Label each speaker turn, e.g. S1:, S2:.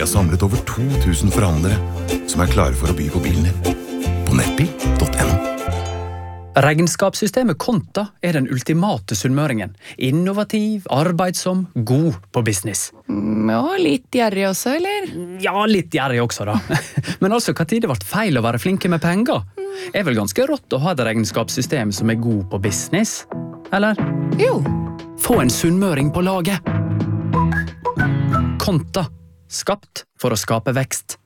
S1: Vi har samlet over 2000 forhandlere som klare for å by på bilen din. På nettbil.no.
S2: Regnskapssystemet Konta den ultimate sunnmøringen. Innovativ, arbeidsom, god på business.
S3: Ja, litt gjerrig også, eller?
S2: Ja, litt gjerrig også da. Men altså, hva tid det ble feil å være flinke med penger? Vel ganske rått å ha et regnskapssystem som god på business? Eller?
S3: Jo.
S2: Få en sunnmøring på laget. Konta. Skapt for å skape vekst.